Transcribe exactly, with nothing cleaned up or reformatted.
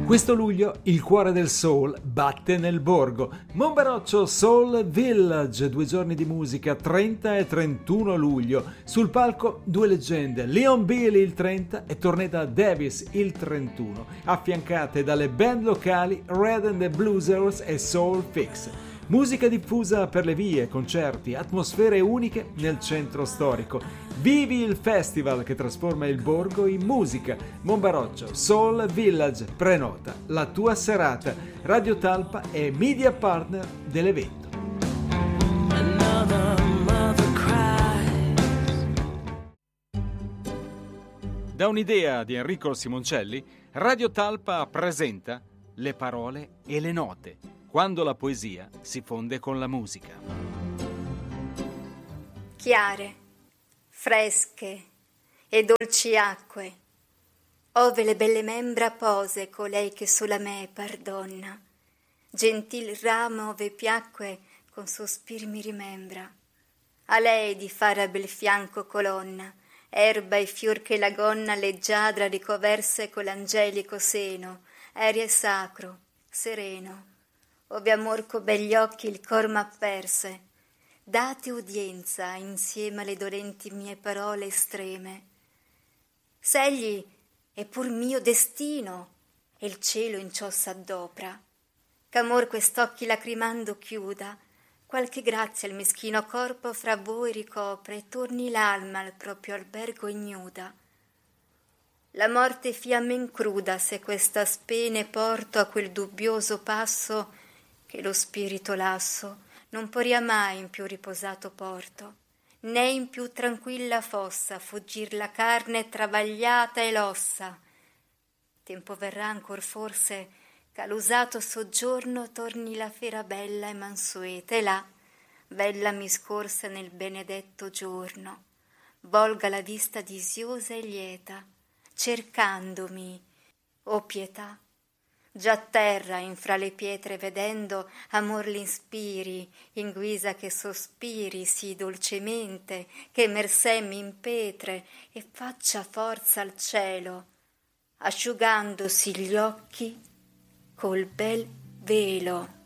Questo luglio il cuore del soul batte nel borgo. Monbaroccio Soul Village, due giorni di musica, trenta e trentuno luglio. Sul palco due leggende, Leon Billy il trenta e Tornetta Davis il trentuno, affiancate dalle band locali Red and the Bluesers e Soul Fix. Musica diffusa per le vie, concerti, atmosfere uniche nel centro storico. Vivi il festival che trasforma il borgo in musica. Monbaroccio Soul Village, prenota la tua serata. Radio Talpa è media partner dell'evento. Da un'idea di Enrico Simoncelli, Radio Talpa presenta Le parole e le note, quando la poesia si fonde con la musica. Chiare, fresche e dolci acque, ove le belle membra pose colei che sola me par donna, gentil ramo ove piacque con sospir mi rimembra, a lei di fare a bel fianco colonna, erba e fior che la gonna leggiadra ricoverse coll'angelico seno, aereo e sacro, sereno, ove amor co begli occhi il cor m'apperse. Date udienza insieme alle dolenti mie parole estreme. S'egli è pur mio destino e il cielo in ciò s'addopra, ch'amor quest'occhi lacrimando chiuda, qualche grazia il meschino corpo fra voi ricopre e torni l'alma al proprio albergo ignuda. La morte fia men cruda se questa spene porto a quel dubbioso passo che lo spirito lasso non poria mai in più riposato porto, né in più tranquilla fossa fuggir la carne travagliata e l'ossa. Tempo verrà ancor forse ch'all'usato soggiorno torni la fera bella e mansueta, e là bella mi scorsa nel benedetto giorno, volga la vista disiosa e lieta, cercandomi, o pietà. Già terra infra le pietre vedendo, amor l'inspiri, in guisa che sospiri sì dolcemente, che mersè m'impetre e faccia forza al cielo, asciugandosi gli occhi col bel velo.